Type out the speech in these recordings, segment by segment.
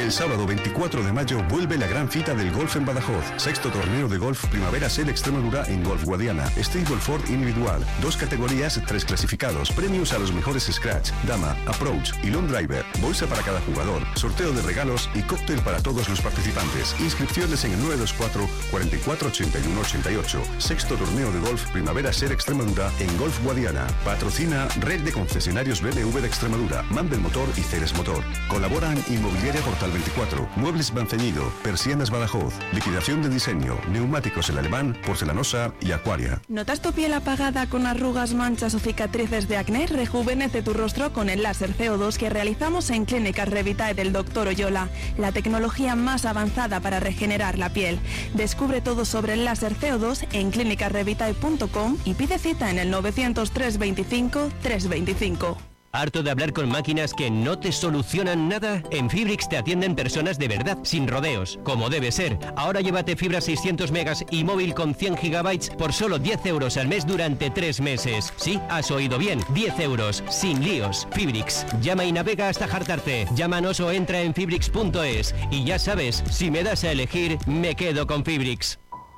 El sábado 24 de mayo vuelve la gran cita del golf en Badajoz. Sexto torneo de golf Primavera Ser Extremadura en Golf Guadiana. Stable Ford individual. 2 categorías, 3 clasificados. Premios a los mejores scratch, dama, approach y long driver. Bolsa para cada jugador. Sorteo de regalos y cóctel para todos los participantes. Inscripciones en el 924 44 81 88. Sexto torneo de golf Primavera Ser Extremadura en Golf Guadiana. Patrocina Red de Concesionarios BMW de Extremadura, Mandel Motor y Ceres Motor. Colaboran Inmobiliaria Portal 24, Muebles Banceñido, Persianas Badajoz, liquidación de diseño, neumáticos El Alemán, Porcelanosa y Aquaria. ¿Notas tu piel apagada con arrugas, manchas o cicatrices de acné? Rejuvenece tu rostro con el láser CO2 que realizamos en Clínicas Revitae del Dr. Oyola, la tecnología más avanzada para regenerar la piel. Descubre todo sobre el láser CO2 en clinicasrevitae.com y pide cita en el 900 325 325. ¿Harto de hablar con máquinas que no te solucionan nada? En Fibrix te atienden personas de verdad, sin rodeos, como debe ser. Ahora llévate fibra 600 megas y móvil con 100 gigabytes por solo 10 euros al mes durante 3 meses. Sí, has oído bien, 10 euros, sin líos. Fibrix, llama y navega hasta hartarte. Llámanos o entra en fibrix.es. Y ya sabes, si me das a elegir, me quedo con Fibrix.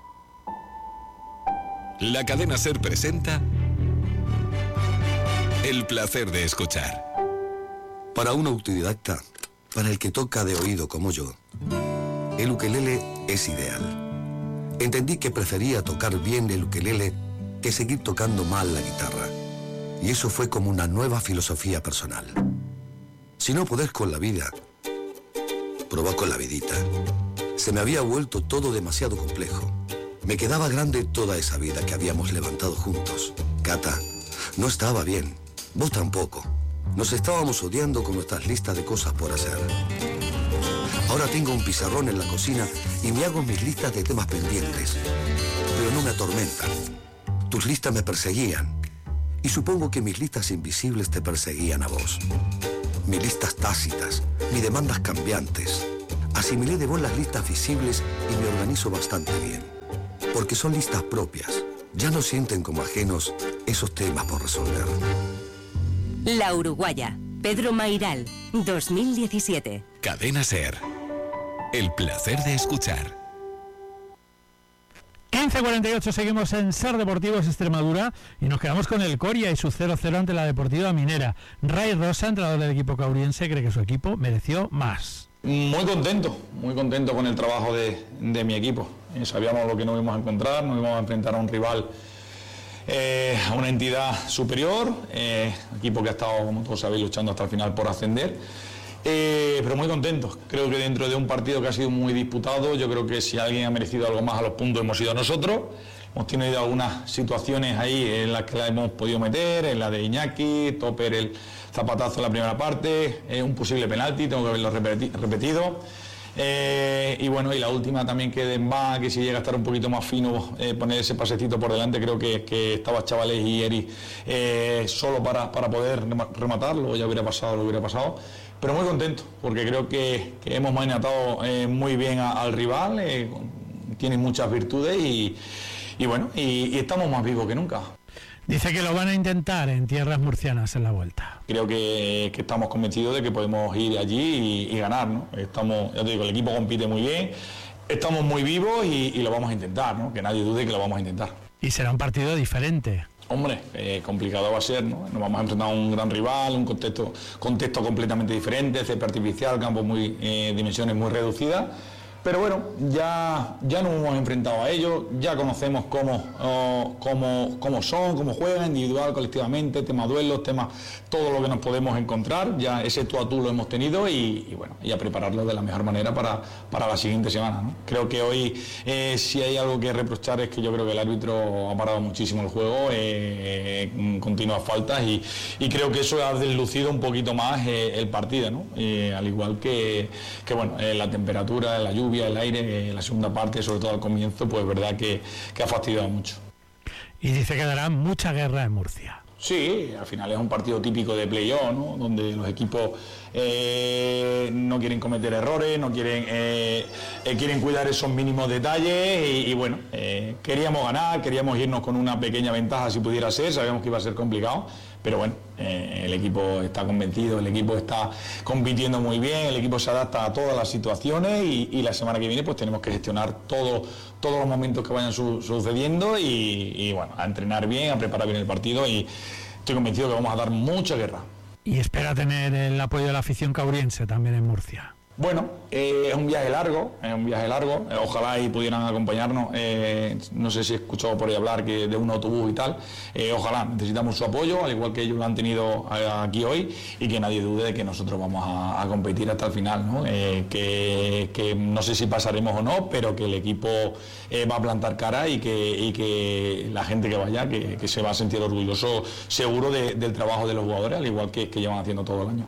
La cadena SER presenta El placer de escuchar. Para un autodidacta, para el que toca de oído como yo, el ukelele es ideal. Entendí que prefería tocar bien el ukelele que seguir tocando mal la guitarra. Y eso fue como una nueva filosofía personal. Si no podés con la vida, probá con la vidita. Se me había vuelto todo demasiado complejo. Me quedaba grande toda esa vida que habíamos levantado juntos. Cata, no estaba bien. Vos tampoco. Nos estábamos odiando con nuestras listas de cosas por hacer. Ahora tengo un pizarrón en la cocina y me hago mis listas de temas pendientes. Pero no me atormentan. Tus listas me perseguían. Y supongo que mis listas invisibles te perseguían a vos. Mis listas tácitas, mis demandas cambiantes. Asimilé de vos las listas visibles y me organizo bastante bien. Porque son listas propias. Ya no sienten como ajenos esos temas por resolver. La Uruguaya, Pedro Mairal, 2017. Cadena SER. El placer de escuchar. 15:48, seguimos en SER Deportivos Extremadura y nos quedamos con el Coria y su 0-0 ante la Deportiva Minera. Ray Rosa, entrenador del equipo cauriense, cree que su equipo mereció más. Muy contento con el trabajo de mi equipo. Sabíamos lo que nos íbamos a encontrar, nos íbamos a enfrentar a un rival, a una entidad superior, equipo que ha estado, como todos sabéis, luchando hasta el final por ascender, pero muy contentos. Creo que dentro de un partido que ha sido muy disputado, yo creo que si alguien ha merecido algo más a los puntos hemos sido nosotros. Hemos tenido algunas situaciones ahí en las que la hemos podido meter, en la de Iñaki, Topper el zapatazo en la primera parte, un posible penalti, tengo que haberlo repetido. Y bueno, y la última también que Demba, que si llega a estar un poquito más fino, poner ese pasecito por delante, creo que estaba Chavales y Eri solo para poder rematarlo, ya hubiera pasado, pero muy contento, porque creo que hemos maniatado muy bien al rival, tiene muchas virtudes y bueno, y estamos más vivos que nunca. Dice que lo van a intentar en tierras murcianas en la vuelta. Creo que estamos convencidos de que podemos ir allí y ganar, ¿no? Ya te digo, el equipo compite muy bien, estamos muy vivos y lo vamos a intentar, ¿no? Que nadie dude que lo vamos a intentar. Y será un partido diferente. Hombre, complicado va a ser, ¿no? Nos vamos a enfrentar a un gran rival, un contexto completamente diferente, césped artificial, campos dimensiones muy reducidas. Pero bueno, ya nos hemos enfrentado a ellos, ya conocemos cómo son, cómo juegan, individual, colectivamente, tema duelos, tema todo lo que nos podemos encontrar, ya ese tú a tú lo hemos tenido y bueno, y a prepararlo de la mejor manera para la siguiente semana, ¿no? Creo que hoy si hay algo que reprochar es que yo creo que el árbitro ha parado muchísimo el juego, continuas faltas y creo que eso ha deslucido un poquito más el partido, ¿no? Al igual que bueno, la temperatura, la lluvia, el aire, la segunda parte, sobre todo al comienzo, pues verdad que ha fastidiado mucho. Y dice que dará mucha guerra en Murcia. Sí, al final es un partido típico de playoff, ¿no? Donde los equipos no quieren cometer errores, no quieren cuidar esos mínimos detalles y bueno, queríamos ganar, queríamos irnos con una pequeña ventaja si pudiera ser, sabíamos que iba a ser complicado, pero bueno, El equipo está convencido, el equipo está compitiendo muy bien, el equipo se adapta a todas las situaciones y la semana que viene pues tenemos que gestionar todos los momentos que vayan sucediendo y bueno, a entrenar bien, a preparar bien el partido y estoy convencido que vamos a dar mucha guerra. Y espera tener el apoyo de la afición cauriense también en Murcia. Bueno, es un viaje largo, ojalá y pudieran acompañarnos, no sé si he escuchado por ahí hablar de un autobús y tal, ojalá, necesitamos su apoyo, al igual que ellos lo han tenido aquí hoy, y que nadie dude de que nosotros vamos a competir hasta el final, ¿no? Que no sé si pasaremos o no, pero que el equipo va a plantar cara y que la gente que vaya, que se va a sentir orgulloso seguro del trabajo de los jugadores, al igual que llevan haciendo todo el año.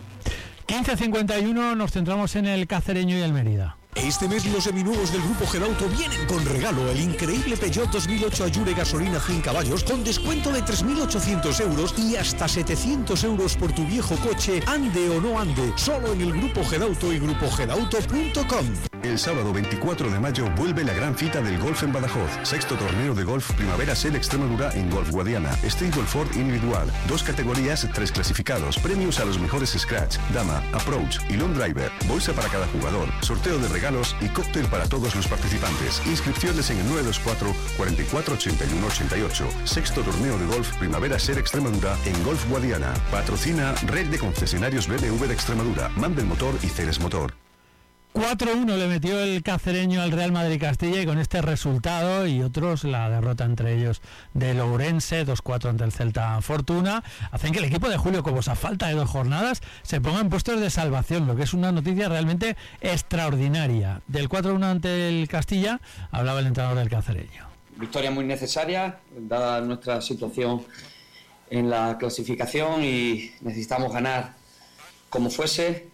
15:51, nos centramos en el Cacereño y el Mérida. Este mes los seminuevos del Grupo Gedauto vienen con regalo el increíble Peugeot 2008 Allure gasolina 100 caballos con descuento de 3.800 euros y hasta 700 euros por tu viejo coche, ande o no ande, solo en el Grupo Gedauto y grupogedauto.com. El sábado 24 de mayo vuelve la gran cita del golf en Badajoz. Sexto torneo de golf Primavera Sel Extremadura en Golf Guadiana. Stable Ford individual. 2 categorías, 3 clasificados. Premios a los mejores scratch, dama, approach y long driver. Bolsa para cada jugador. Sorteo de regalos y cóctel para todos los participantes. Inscripciones en el 924 44 81 88. Sexto torneo de golf Primavera Sel Extremadura en Golf Guadiana. Patrocina Red de Concesionarios BMW de Extremadura. Mandel Motor y Ceres Motor. 4-1 le metió el Cacereño al Real Madrid Castilla y con este resultado y otros, la derrota entre ellos del Ourense, 2-4 ante el Celta Fortuna, hacen que el equipo de Julio Cobos, a falta de 2 jornadas, se ponga en puestos de salvación, lo que es una noticia realmente extraordinaria. Del 4-1 ante el Castilla hablaba el entrenador del Cacereño. Victoria muy necesaria, dada nuestra situación en la clasificación y necesitamos ganar como fuese.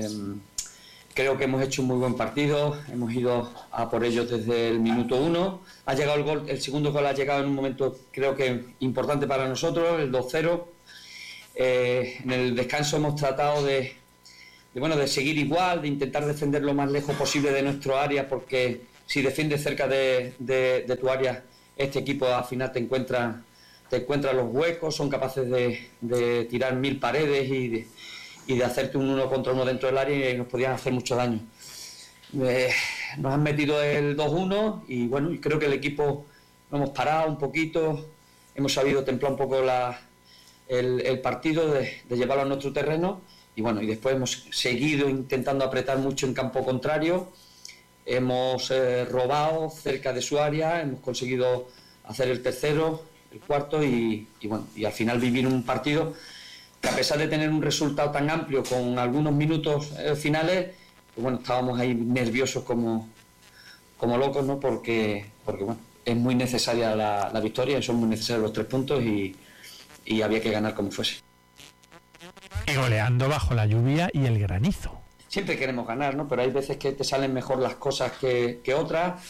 Creo que hemos hecho un muy buen partido, hemos ido a por ellos desde el minuto 1. Ha llegado el gol, el segundo gol ha llegado en un momento creo que importante para nosotros, el 2-0. En el descanso hemos tratado de seguir igual, de intentar defender lo más lejos posible de nuestro área, porque si defiendes cerca de tu área, este equipo al final te encuentra los huecos, son capaces de tirar 1000 paredes y de hacerte un 1 contra 1 dentro del área y nos podían hacer mucho daño. Nos han metido el 2-1 y bueno, creo que el equipo lo hemos parado un poquito, hemos sabido templar un poco el partido, de llevarlo a nuestro terreno y bueno, y después hemos seguido intentando apretar mucho en campo contrario, hemos robado cerca de su área, hemos conseguido hacer el tercero, el cuarto y bueno, y al final vivir un partido que a pesar de tener un resultado tan amplio con algunos minutos finales, pues bueno, estábamos ahí nerviosos como locos, ¿no? Porque bueno, es muy necesaria la victoria, son muy necesarios los 3 puntos y había que ganar como fuese. Y goleando bajo la lluvia y el granizo. Siempre queremos ganar, ¿no? Pero hay veces que te salen mejor las cosas que otras.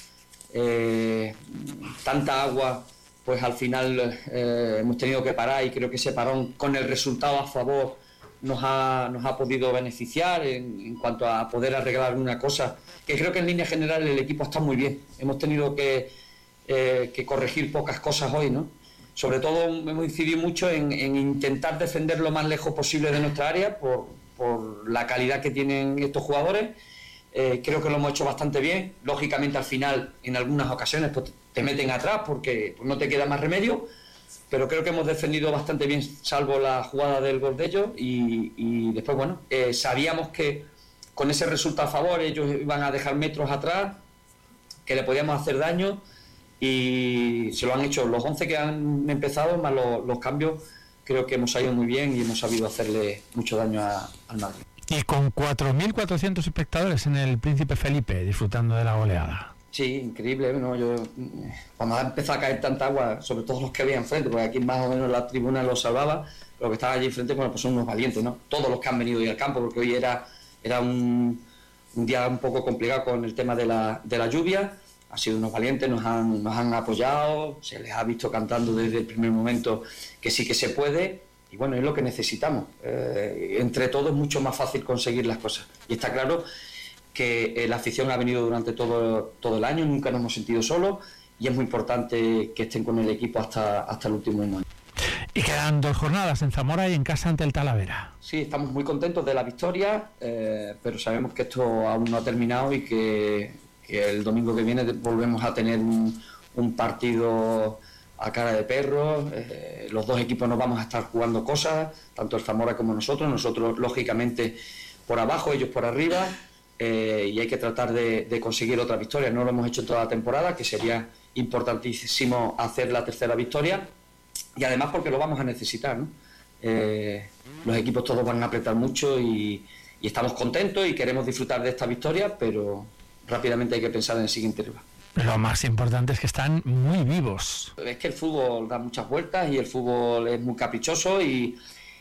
Tanta agua, pues al final hemos tenido que parar y creo que ese parón con el resultado a favor nos ha podido beneficiar en cuanto a poder arreglar una cosa que creo que en línea general el equipo está muy bien. Hemos tenido que corregir pocas cosas hoy, ¿no? Sobre todo hemos incidido mucho en intentar defender lo más lejos posible de nuestra área por la calidad que tienen estos jugadores. Creo que lo hemos hecho bastante bien. Lógicamente al final en algunas ocasiones pues, te meten atrás porque pues, no te queda más remedio, pero creo que hemos defendido bastante bien salvo la jugada del gol de ellos y después bueno, sabíamos que con ese resultado a favor ellos iban a dejar metros atrás, que le podíamos hacer daño y se lo han hecho los 11 que han empezado más los cambios. Creo que hemos salido muy bien y hemos sabido hacerle mucho daño al Madrid. Y con 4.400 espectadores en el Príncipe Felipe disfrutando de la goleada. Sí, increíble, ¿no? Yo cuando ha empezado a caer tanta agua, sobre todo los que había enfrente, porque aquí más o menos la tribuna los salvaba, los que estaban allí enfrente, bueno, pues son unos valientes, ¿no? Todos los que han venido hoy al campo, porque hoy era un día un poco complicado con el tema de la lluvia, han sido unos valientes, nos han apoyado, se les ha visto cantando desde el primer momento que sí que se puede, y bueno, es lo que necesitamos. Entre todos es mucho más fácil conseguir las cosas. Y está claro que la afición ha venido durante todo el año, nunca nos hemos sentido solos, y es muy importante que estén con el equipo hasta el último momento. Y quedan 2 jornadas en Zamora y en casa ante el Talavera. Sí, estamos muy contentos de la victoria, pero sabemos que esto aún no ha terminado y que el domingo que viene volvemos a tener un partido a cara de perro. Los dos equipos nos vamos a estar jugando cosas, tanto el Zamora como nosotros lógicamente por abajo, ellos por arriba, y hay que tratar de conseguir otra victoria. No lo hemos hecho toda la temporada, que sería importantísimo hacer la tercera victoria, y además porque lo vamos a necesitar, ¿no? Los equipos todos van a apretar mucho y estamos contentos y queremos disfrutar de esta victoria, pero rápidamente hay que pensar en el siguiente rival. Lo más importante es que están muy vivos. Es que el fútbol da muchas vueltas y el fútbol es muy caprichoso y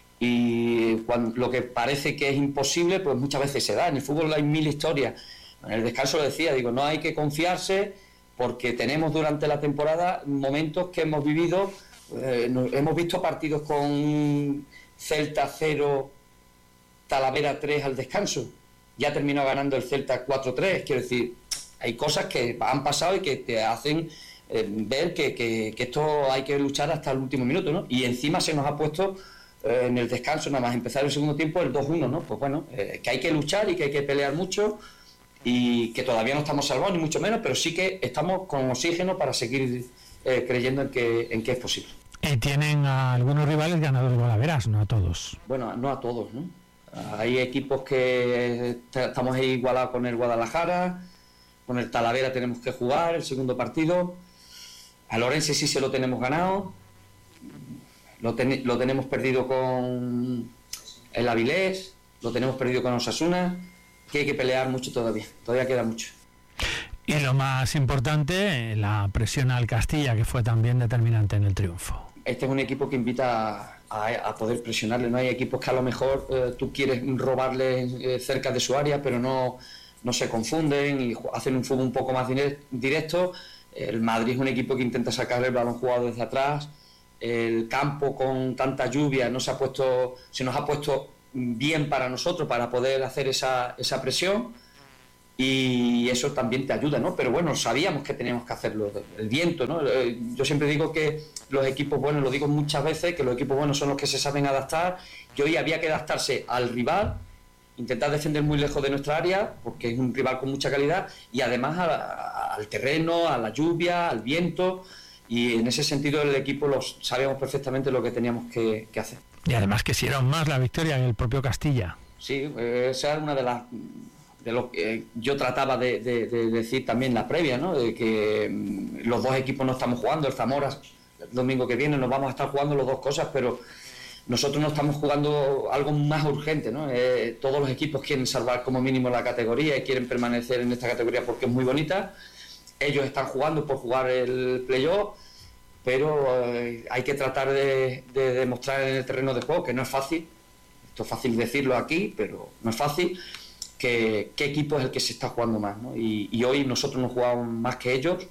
cuando lo que parece que es imposible, pues muchas veces se da. En el fútbol hay 1000 historias. En el descanso lo decía, no hay que confiarse porque tenemos durante la temporada momentos que hemos vivido, hemos visto partidos con Celta 0, Talavera 3 al descanso. Ya terminó ganando el Celta 4-3, quiero decir, hay cosas que han pasado y que te hacen ver que esto hay que luchar hasta el último minuto, ¿no? Y encima se nos ha puesto en el descanso, nada más empezar el segundo tiempo, el 2-1, ¿no? Pues bueno, que hay que luchar y que hay que pelear mucho y que todavía no estamos salvados, ni mucho menos, pero sí que estamos con oxígeno para seguir creyendo en que es posible. Y tienen a algunos rivales ganadores golaveras, no a todos. Bueno, no a todos, ¿no? Hay equipos que estamos ahí igualados con el Guadalajara, con el Talavera tenemos que jugar el segundo partido, a Lorense sí se lo tenemos ganado, lo tenemos perdido con el Avilés, lo tenemos perdido con Osasuna, que hay que pelear mucho todavía queda mucho. Y lo más importante, la presión al Castilla, que fue también determinante en el triunfo. Este es un equipo que invita a poder presionarle, no hay equipos que a lo mejor tú quieres robarle cerca de su área, pero no se confunden y hacen un fútbol un poco más directo. El Madrid es un equipo que intenta sacar el balón jugado desde atrás. El campo con tanta lluvia se nos ha puesto bien para nosotros para poder hacer esa presión y eso también te ayuda, ¿no? Pero bueno, sabíamos que teníamos que hacerlo. El viento, ¿no? Yo siempre digo que los equipos buenos, lo digo muchas veces, que los equipos buenos son los que se saben adaptar, que hoy había que adaptarse al rival, intentar defender muy lejos de nuestra área, porque es un rival con mucha calidad, y además al terreno, a la lluvia, al viento, y en ese sentido el equipo sabíamos perfectamente lo que teníamos que hacer. Y además que hicieron más la victoria que el propio Castilla. Sí, esa es una de lo que yo trataba de decir también en la previa, ¿no? De que los dos equipos no estamos jugando, el Zamora el domingo que viene nos vamos a estar jugando las dos cosas, pero nosotros no estamos jugando algo más urgente, ¿no? Todos los equipos quieren salvar como mínimo la categoría y quieren permanecer en esta categoría porque es muy bonita. Ellos están jugando por jugar el playoff, pero hay que tratar de demostrar en el terreno de juego, que no es fácil. Esto es fácil decirlo aquí, pero no es fácil, qué equipo es el que se está jugando más, ¿no? Y hoy nosotros nos jugamos más que ellos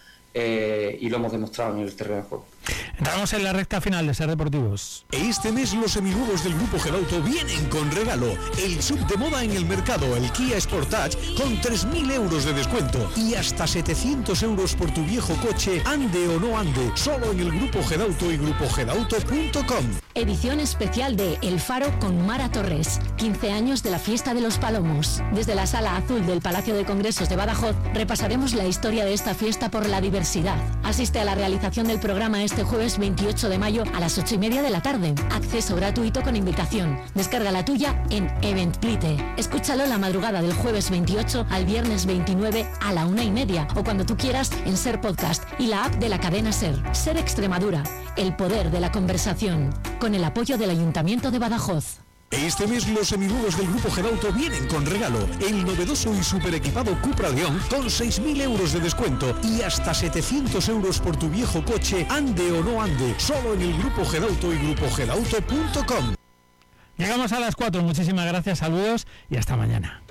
y lo hemos demostrado en el terreno de juego. Entramos en la recta final de Ser Deportivos. Este mes los seminuevos del Grupo Gedauto vienen con regalo. El sub de moda en el mercado, el Kia Sportage, con 3.000 euros de descuento y hasta 700 euros por tu viejo coche, ande o no ande, solo en el Grupo Gedauto y grupogedauto.com. Edición especial de El Faro con Mara Torres. 15 años de la Fiesta de los Palomos. Desde la Sala Azul del Palacio de Congresos de Badajoz repasaremos la historia de esta fiesta por la diversidad. Asiste a la realización del programa este jueves 28 de mayo a las 8:30 de la tarde. Acceso gratuito con invitación. Descarga la tuya en Eventplite. Escúchalo la madrugada del jueves 28 al viernes 29 a la 1:30 o cuando tú quieras en Ser Podcast y la app de la cadena Ser. Ser Extremadura. El poder de la conversación. Con el apoyo del Ayuntamiento de Badajoz. Este mes los seminuevos del Grupo Gedauto vienen con regalo. El novedoso y super equipado Cupra León con 6.000 euros de descuento y hasta 700 euros por tu viejo coche, ande o no ande, solo en el Grupo Gedauto y grupogedauto.com. Llegamos a las 4, muchísimas gracias, saludos y hasta mañana.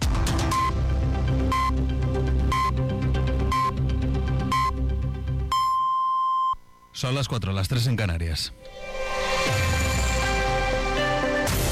Son las 4, las 3 en Canarias.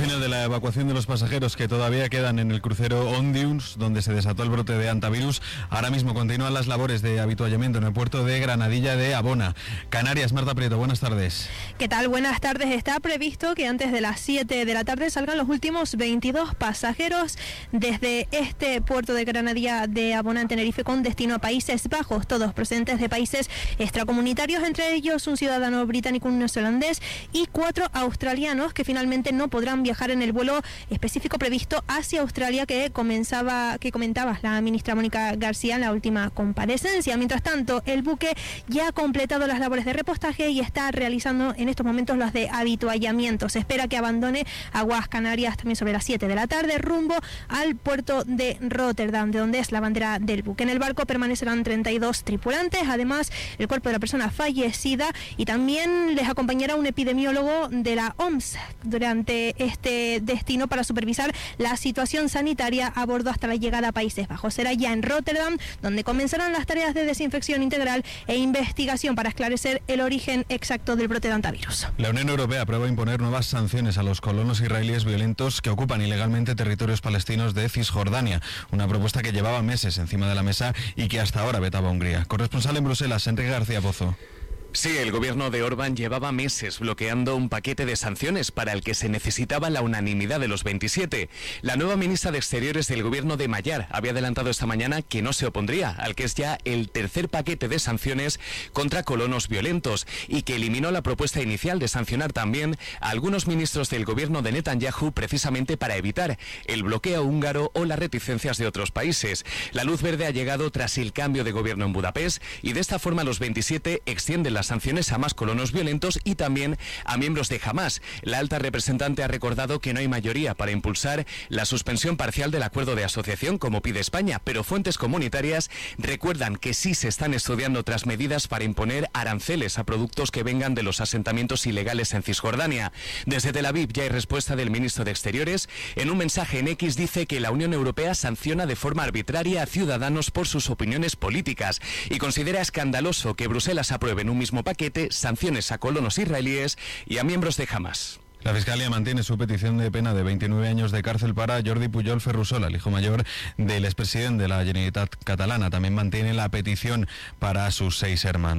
final de la evacuación de los pasajeros que todavía quedan en el crucero Ondius, donde se desató el brote de hantavirus. Ahora mismo continúan las labores de avituallamiento en el puerto de Granadilla de Abona. Canarias, Marta Prieto, buenas tardes. ¿Qué tal? Buenas tardes. Está previsto que antes de las 7 de la tarde salgan los últimos 22 pasajeros desde este puerto de Granadilla de Abona en Tenerife con destino a Países Bajos, todos procedentes de países extracomunitarios, entre ellos un ciudadano británico, un neozelandés y 4 australianos que finalmente no podrán viajar en el vuelo específico previsto hacia Australia que comentaba la ministra Mónica García en la última comparecencia. Mientras tanto, el buque ya ha completado las labores de repostaje y está realizando en estos momentos las de avituallamiento. Se espera que abandone aguas Canarias también sobre las 7 de la tarde rumbo al puerto de Rotterdam, de donde es la bandera del buque. En el barco permanecerán 32 tripulantes, además el cuerpo de la persona fallecida, y también les acompañará un epidemiólogo de la OMS durante este destino para supervisar la situación sanitaria a bordo hasta la llegada a Países Bajos. Será ya en Rotterdam donde comenzarán las tareas de desinfección integral e investigación para esclarecer el origen exacto del brote de hantavirus. La Unión Europea aprueba imponer nuevas sanciones a los colonos israelíes violentos que ocupan ilegalmente territorios palestinos de Cisjordania, una propuesta que llevaba meses encima de la mesa y que hasta ahora vetaba Hungría. Corresponsal en Bruselas, Enrique García Pozo. Sí, el gobierno de Orbán llevaba meses bloqueando un paquete de sanciones para el que se necesitaba la unanimidad de los 27. La nueva ministra de Exteriores del gobierno de Magyar había adelantado esta mañana que no se opondría al que es ya el tercer paquete de sanciones contra colonos violentos y que eliminó la propuesta inicial de sancionar también a algunos ministros del gobierno de Netanyahu precisamente para evitar el bloqueo húngaro o las reticencias de otros países. La luz verde ha llegado tras el cambio de gobierno en Budapest y de esta forma los 27 extienden las sanciones a más colonos violentos y también a miembros de Hamás. La alta representante ha recordado que no hay mayoría para impulsar la suspensión parcial del acuerdo de asociación como pide España, pero fuentes comunitarias recuerdan que sí se están estudiando otras medidas para imponer aranceles a productos que vengan de los asentamientos ilegales en Cisjordania. Desde Tel Aviv ya hay respuesta del ministro de Exteriores. En un mensaje en X dice que la Unión Europea sanciona de forma arbitraria a ciudadanos por sus opiniones políticas y considera escandaloso que Bruselas apruebe en un mismo paquete sanciones a colonos israelíes y a miembros de Hamás. La Fiscalía mantiene su petición de pena de 29 años de cárcel para Jordi Pujol Ferrusola, el hijo mayor del expresidente de la Generalitat catalana. También mantiene la petición para sus 6 hermanos.